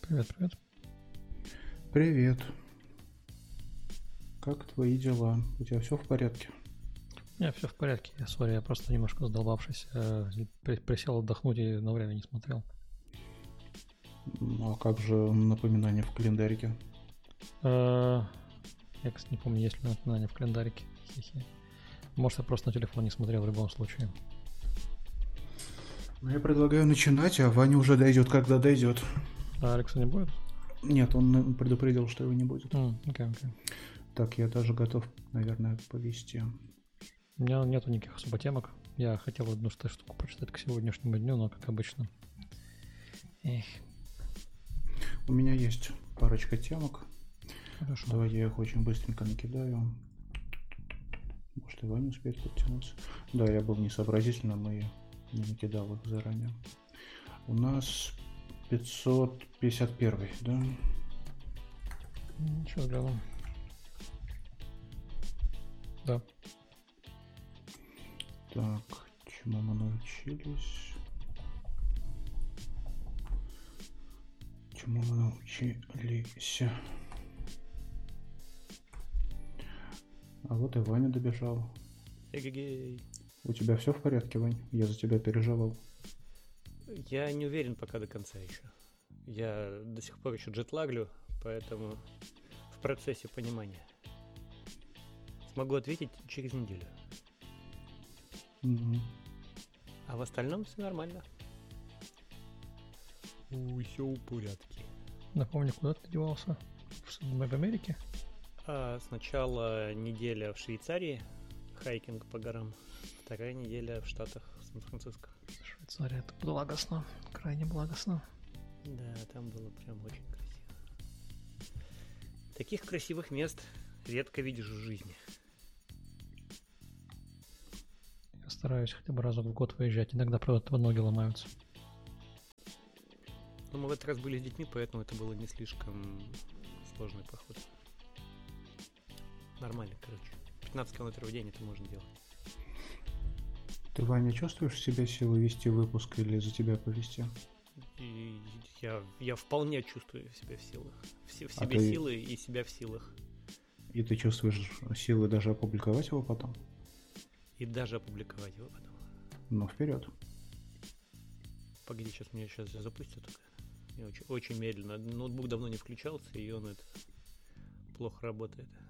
Привет, привет. Привет. Как твои дела? У тебя все в порядке? У меня все в порядке. Я просто немножко задолбавшись. Присел отдохнуть и на время не смотрел. А как же напоминание в календарике? Я, кстати, не помню, есть ли напоминание в календарике. Хи-хи. Может, я просто на телефон не смотрел в любом случае. Ну, я предлагаю начинать, а Ваня уже дойдет, когда дойдет. А Алекса не будет? Нет, он предупредил, что его не будет. Окей. Так, я даже готов, наверное, повести. У меня нету никаких особо темок. Я хотел одну штуку прочитать к сегодняшнему дню, но, как обычно. Эх. У меня есть парочка темок. Хорошо. Давай я их очень быстренько накидаю. Может, и Ваня успеет подтянуться. Да, я был несообразительным и не накидал их заранее. У нас 551, да? Сейчас гляну. Да. Так, чему мы научились? Чему мы научились? А вот и Ваня добежал. Эгегей. У тебя все в порядке, Вань? Я за тебя переживал. Я не уверен пока до конца еще. Я до сих пор еще джетлаглю, поэтому в процессе понимания. Смогу ответить через неделю. Угу. А в остальном все нормально. Все в порядке. Напомни, куда ты девался? В Америке? Сначала неделя в Швейцарии, хайкинг по горам. Вторая неделя в Штатах, Сан-Франциско. Швейцария, это благостно, крайне благостно. Да, там было прям очень красиво. Таких красивых мест редко видишь в жизни. Я стараюсь хотя бы разок в год выезжать, иногда, правда, ноги ломаются. Но мы в этот раз были с детьми, поэтому это было не слишком сложный поход. Нормально, короче. 15 километров в день это можно делать. Ты, Ваня, чувствуешь в себе силы вести выпуск или за тебя повести? И я вполне чувствую себя в силах. В себе ты... силы и себя в силах. И ты чувствуешь силы даже опубликовать его потом? И даже опубликовать его потом. Ну, вперед. Погоди, сейчас запустят только. Я очень медленно. Ноутбук давно не включался, и он это плохо работает.